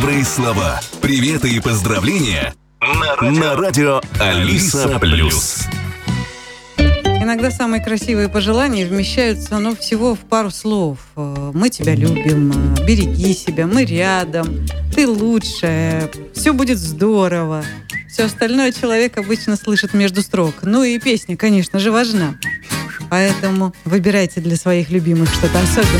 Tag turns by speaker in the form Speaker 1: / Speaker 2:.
Speaker 1: Добрые слова, приветы и поздравления на радио Алиса Плюс.
Speaker 2: Иногда самые красивые пожелания вмещаются, всего в пару слов. Мы тебя любим, береги себя, мы рядом, ты лучшая, все будет здорово. Все остальное человек обычно слышит между строк. И песня, конечно же, важна. Поэтому выбирайте для своих любимых что-то особенное.